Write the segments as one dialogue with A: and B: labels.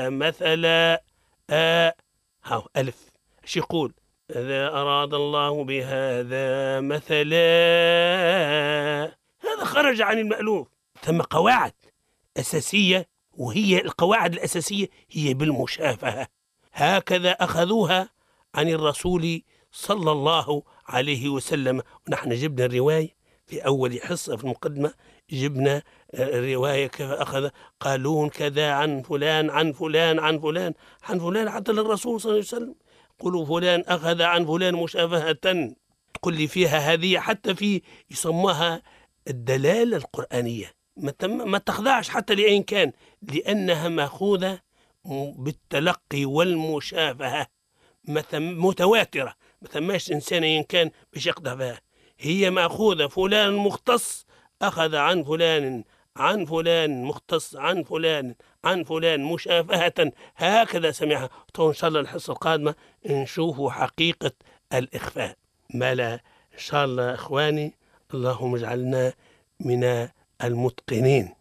A: مثلا هاو ألف. ايش يقول؟ إذا أراد الله بهذا مثلا، هذا خرج عن المألوف. ثم قواعد أساسية، وهي القواعد الأساسية هي بالمشافهة. هكذا أخذوها عن الرسول صلى الله عليه وسلم. ونحن جبنا الرواية في أول حصة في المقدمة، جبنا الرواية كيف أخذ قالون كذا عن فلان عن فلان عن فلان عن فلان، حتى للرسول صلى الله عليه وسلم قولوا فلان أخذ عن فلان مشافهة. تقول لي فيها هذه، حتى في يسموها الدلالة القرآنية، ما تخضعش حتى لأين كان، لأنها مأخوذة بالتلقي والمشافهة، متواترة. ما ثماش إنسان إن كان باش يقدح بها، هي مأخوذة فلان مختص أخذ عن فلان عن فلان مختص عن فلان عن فلان مشافهة. هكذا سمعها. إن شاء الله الحصة القادمة نشوفوا حقيقة الإخفاء. ما لا إن شاء الله إخواني، اللهم اجعلنا من المتقنين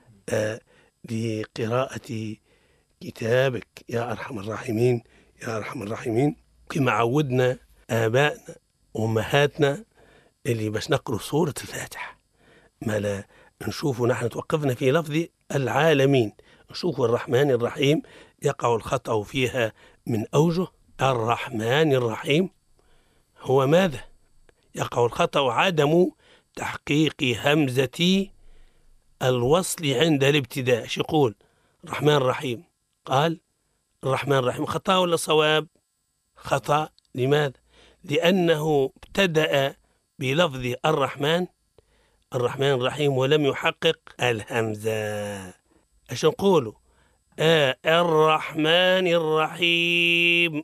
A: لقراءة كتابك يا أرحم الراحمين يا أرحم الراحمين، كما عودنا آبائنا وأمهاتنا اللي باش نقرأ سورة الفاتحة. ما لا نشوفوا نحن توقفنا في لفظ العالمين، نشوفوا الرحمن الرحيم يقع الخطأ فيها من أوجه. الرحمن الرحيم هو ماذا؟ يقع الخطأ عدم تحقيق همزة الوصل عند الابتداء. شو يقول؟ الرحمن الرحيم، قال الرحمن الرحيم. خطأ ولا صواب؟ خطأ. لماذا؟ لأنه ابتدأ بلفظ الرحمن الرحيم ولم يحقق الهمزة. ايش نقولوا؟ الرحمن الرحيم،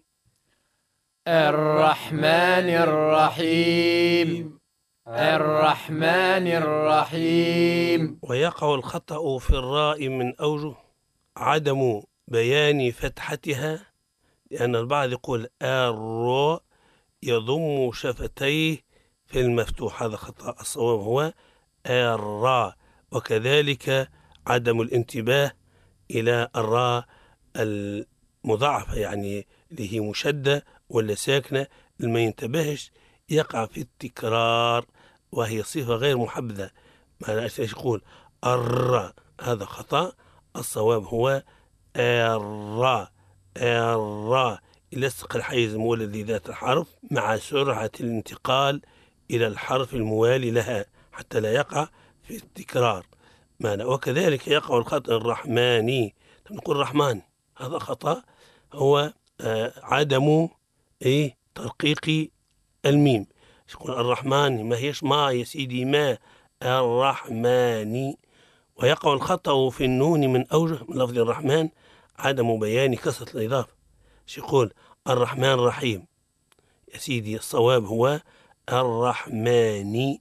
B: الرحمن الرحيم، الرحمن الرحيم.
A: ويقع الخطأ في الراء من أوجه: عدم بيان فتحتها، لأن البعض يقول الراء يضم شفتيه في المفتوح، هذا خطأ. الصواب هو الراء. وكذلك عدم الانتباه إلى الراء المضاعفة، يعني اللي هي مشدة ولا ساكنة، ما ينتبهش يقع في التكرار، وهي صفة غير محبذة. ما ايش يقول؟ الراء، هذا خطأ. الصواب هو الراء. الراء يلصق الحيز المولد ذات الحرف مع سرعة الانتقال إلى الحرف الموالي لها حتى لا يقع في التكرار. وكذلك يقع الخطأ الرحماني، نقول الرحمن، هذا خطأ. هو عدم ترقيق الميم. يقول الرحمن، ما هيش ما يا سيدي، ما الرحماني. ويقع الخطأ في النون من أوجه من لفظ الرحمن: عدم بيان كسرة الإضافة. يقول الرحمن الرحيم، يا سيدي الصواب هو الرحمن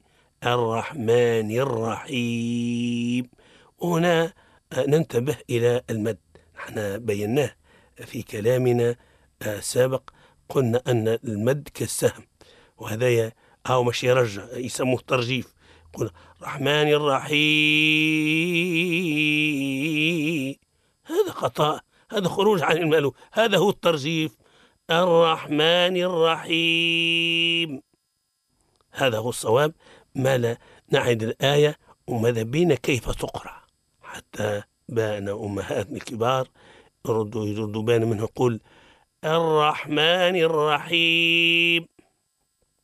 A: الرحيم. وهنا ننتبه إلى المد. نحن بيناه في كلامنا سابق، قلنا أن المد كالسهم، وهذا أو مش يرجع، يسموه ترجيف. يقول الرحمن الرحيم، هذا خطأ، هذا خروج عن المألوف، هذا هو الترجيف. الرحمن الرحيم، هذا هو الصواب. ما لا نعد الآية وماذا بينا كيف تقرأ، حتى بان أمهاتنا الكبار يردوا بان منه: قل الرحمن الرحيم.